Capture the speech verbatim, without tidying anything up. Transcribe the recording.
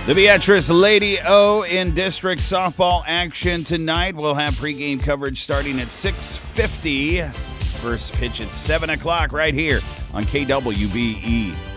The Beatrice Lady O in district softball action tonight. We'll have pregame coverage starting at six fifty. First pitch at seven o'clock right here on K W B E.